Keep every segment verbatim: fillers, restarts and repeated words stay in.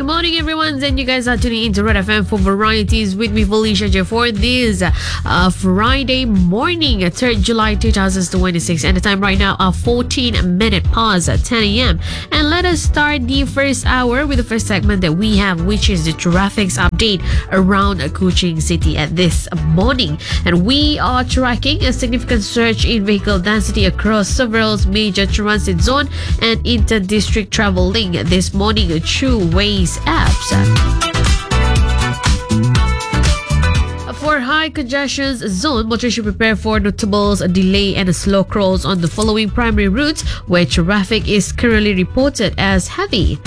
Good morning, everyone. And you guys are tuning into Red F M for Varieties with me, Felicia J, for this uh, Friday morning, third July twenty twenty-six. And the time right now are fourteen minutes past ten a.m. And let us start the first hour with the first segment that we have, which is the traffic update around Kuching City at this morning. And we are tracking a significant surge in vehicle density across several major transit zone and inter-district travel link this morning through Waze apps. For high congestion zone, motorists should prepare for notable delay and slow crawls on the following primary routes where traffic is currently reported as heavy.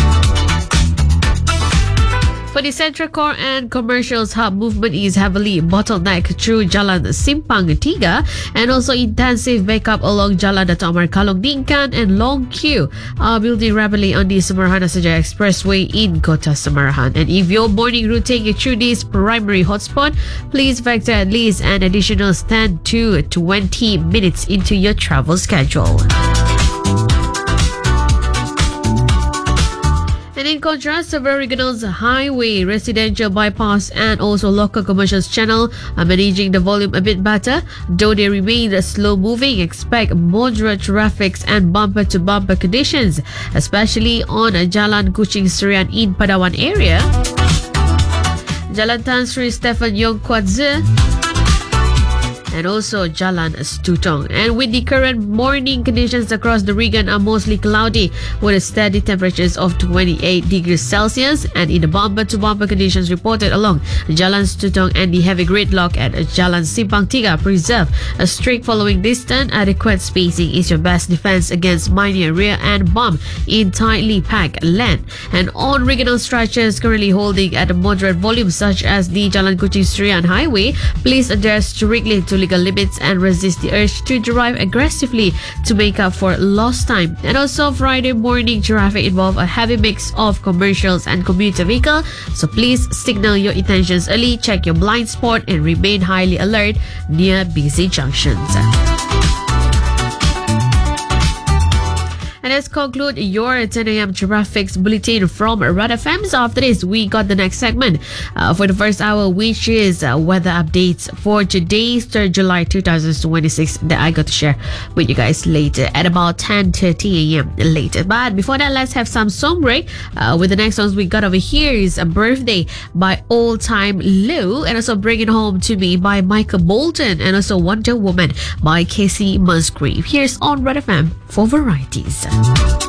For the Central Core and Commercials Hub, movement is heavily bottlenecked through Jalan Simpang Tiga and also intensive backup along Jalan Dato' Amar Kalong Dingkan, and long queue are building rapidly on the Samarahan-Assaja Expressway in Kota Samarahan. And if your morning route takes you through this primary hotspot, please factor at least an additional ten to twenty minutes into your travel schedule. And in contrast, several regionals, highway, residential bypass and also local commercials channel are managing the volume a bit better. Though they remain slow moving, expect moderate traffic and bumper-to-bumper conditions, especially on Jalan Kuching Serian in Padawan area, Jalan Tan Sri Stephen Yong Kwat Zi, and also Jalan Stutong. And with the current morning conditions across the region are mostly cloudy with steady temperatures of twenty-eight degrees Celsius, and in the bumper-to-bumper conditions reported along Jalan Stutong and the heavy gridlock at Jalan Simpang Tiga, preserve a strict following distance. Adequate spacing is your best defense against minor rear end bump in tightly packed lane. And on regional stretches currently holding at a moderate volume such as the Jalan Kuching Serian Highway, please adhere strictly to legal limits and resist the urge to drive aggressively to make up for lost time. And also Friday morning traffic involve a heavy mix of commercials and commuter vehicle, so please signal your intentions early, check your blind spot and remain highly alert near busy junctions. And let's conclude your ten a.m. traffic bulletin from Red F M. So after this, we got the next segment uh, for the first hour, which is uh, weather updates for today's third July twenty twenty-six that I got to share with you guys later at about ten thirty a.m. later. But before that, let's have some song break. Uh, with the next songs we got over here is A Birthday by All Time Low, and also Bring It Home to Me by Michael Bolton, and also Wonder Woman by Casey Musgrave. Here's on Red F M for Varieties.